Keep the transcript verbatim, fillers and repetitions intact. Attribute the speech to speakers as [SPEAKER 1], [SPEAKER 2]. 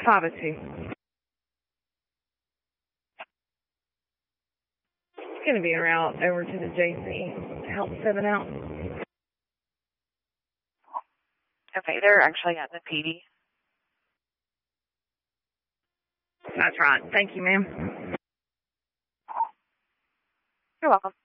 [SPEAKER 1] five oh two. It's going to be en route over to the J C to help seven out.
[SPEAKER 2] Okay, they're actually at the P D.
[SPEAKER 1] That's right. Thank you, ma'am.
[SPEAKER 2] You're welcome.